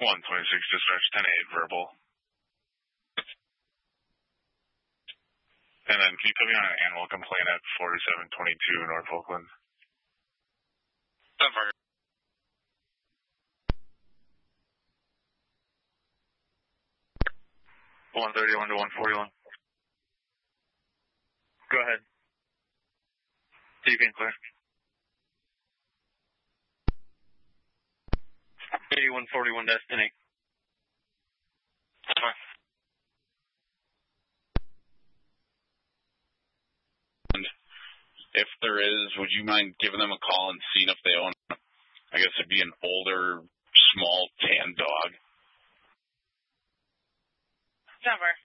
dispatch 10-8 verbal. And then can you put me on an animal complaint at 4722 North Oakland? 131 to 141. Go ahead. TV and clear. 8141 Destiny. Fine. And if there is, would you mind giving them a call and seeing if they own, I guess it'd be an older, small, tan dog? Denver.